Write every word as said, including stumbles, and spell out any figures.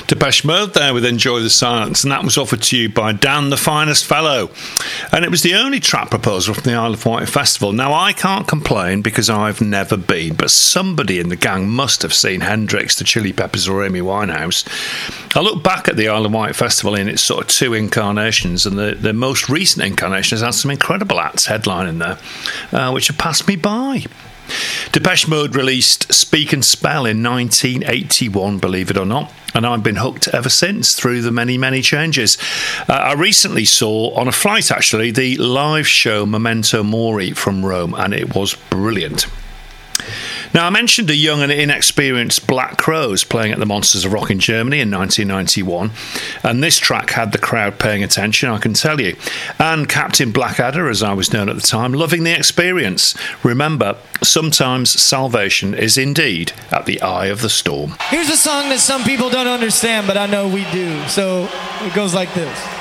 Depeche Mode there with Enjoy the Silence, and that was offered to you by Dan the Finest Fellow. And it was the only track proposal from the Isle of Wight Festival. Now, I can't complain because I've never been, but somebody in the gang must have seen Hendrix, the Chili Peppers, or Amy Winehouse. I look back at the Isle of Wight Festival in its sort of two incarnations, and the, the most recent incarnation has had some incredible acts headlining there, uh, which have passed me by. Depeche Mode released Speak and Spell in nineteen eighty-one, believe it or not, and I've been hooked ever since through the many, many changes. Uh, I recently saw, on a flight actually, the live show Memento Mori from Rome, and it was brilliant. Now, I mentioned a young and inexperienced Black Crowes playing at the Monsters of Rock in Germany in nineteen ninety-one, and this track had the crowd paying attention, I can tell you. And Captain Blackadder, as I was known at the time, loving the experience. Remember, sometimes salvation is indeed at the eye of the storm. Here's a song that some people don't understand, but I know we do, so it goes like this.